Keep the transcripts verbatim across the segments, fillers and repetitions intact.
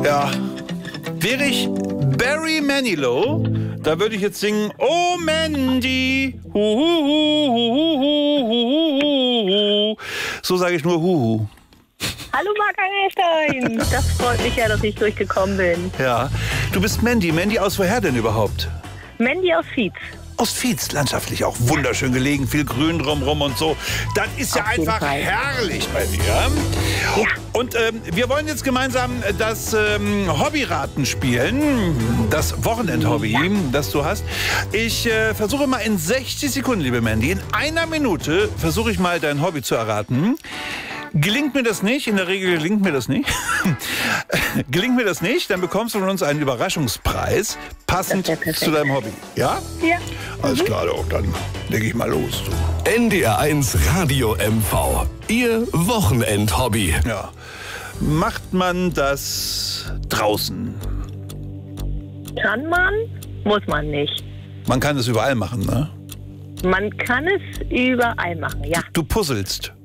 Ja. Wäre ich Barry Manilow, da würde ich jetzt singen, oh Mandy, hu, hu, hu, hu, hu, hu, hu. So sage ich nur Huhu. Hallo Marc Engelstein, das freut mich ja, dass ich durchgekommen bin. Ja, du bist Mandy. Mandy aus woher denn überhaupt? Mandy aus Fietz. Aus Fietz, landschaftlich auch wunderschön gelegen, viel Grün drumherum und so. Das ist ja Auf jeden einfach Fall. herrlich bei dir. Ja. Und ähm, wir wollen jetzt gemeinsam das ähm, Hobbyraten spielen, das Wochenend-Hobby, das du hast. Ich äh, versuche mal in sechzig Sekunden, liebe Mandy, in einer Minute versuche ich mal dein Hobby zu erraten. Gelingt mir das nicht, in der Regel gelingt mir das nicht, gelingt mir das nicht, dann bekommst du von uns einen Überraschungspreis, passend Das wär perfekt. zu deinem Hobby. Ja? Ja. Alles klar, doch, dann leg ich mal los. Du. N D R eins Radio M V. Ihr Wochenend-Hobby. Ja. Macht man das draußen? Kann man, muss man nicht. Man kann es überall machen, ne? Man kann es überall machen, ja. Du puzzelst.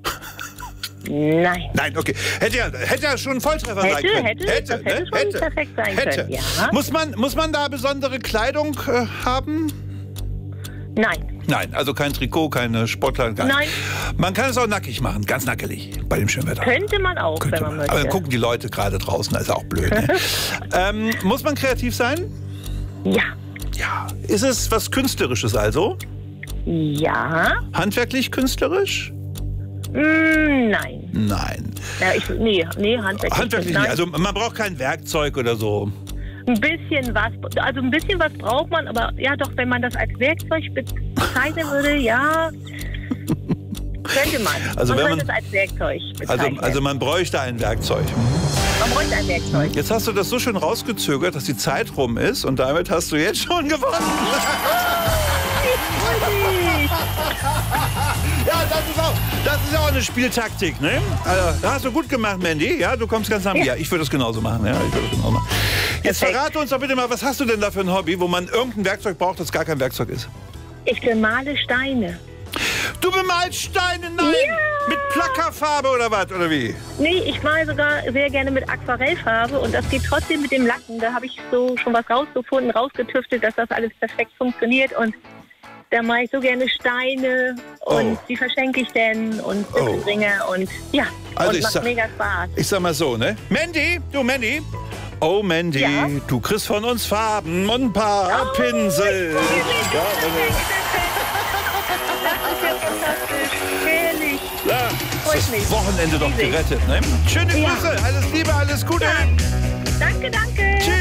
Nein. Nein, okay. Hätte ja, hätte ja schon ein Volltreffer sein Hätte, können. hätte, das hätte schon perfekt sein können, ja. Muss man, muss man da besondere Kleidung äh, haben? Nein. Nein, also kein Trikot, keine Sportkleidung, gar Nein. nicht. Man kann es auch nackig machen, ganz nackelig, bei dem schönen Wetter. Könnte man auch, Könnte wenn man man. möchte. Aber dann gucken die Leute gerade draußen, das ist auch blöd. Ne? ähm, muss man kreativ sein? Ja. Ja. Ist es was Künstlerisches also? Ja. Handwerklich künstlerisch? Mm, nein. Nein. Ja, ich, nee, nee, handwerklich. Handwerklich nein. nicht. Also man braucht kein Werkzeug oder so. Ein bisschen was, also ein bisschen was braucht man, aber ja doch, wenn man das als Werkzeug bezeichnen würde, ja, könnte man. Also man wenn könnte man- es als Werkzeug Also, bezeichnen. also man bräuchte ein Werkzeug. man bräuchte ein Werkzeug. Jetzt hast du das so schön rausgezögert, dass die Zeit rum ist und damit hast du jetzt schon gewonnen. Ja, das ist auch, das ist auch eine Spieltaktik, ne? Also, da hast du gut gemacht, Mandy. Ja, du kommst ganz nach mir. Ja, ich würde das genauso machen. Ja, ich würde das genauso machen. Jetzt Perfekt. verrate uns doch bitte mal, was hast du denn da für ein Hobby, wo man irgendein Werkzeug braucht, das gar kein Werkzeug ist? Ich bemale Steine. Du bemalst Steine, nein! Ja. Mit Plackerfarbe oder was, oder wie? Nee, ich male sogar sehr gerne mit Aquarellfarbe und das geht trotzdem mit dem Lacken. Da habe ich so schon was rausgefunden, rausgetüftelt, dass das alles perfekt funktioniert und da mache ich so gerne Steine und Oh. die verschenke ich dann und Oh. Ringe und ja, Also und ich macht sag- mega Spaß. Ich sag mal so, ne? Dandy, du Mandy. Oh Mandy, Ja? du kriegst von uns Farben und ein paar Oh, Pinsel. ich freue mich. Ja, Das ist ja fantastisch. Herrlich. ja, Freut das mich. Wochenende doch Riesig. gerettet, ne? Schöne Ja. Grüße, alles Liebe, alles Gute. Ja.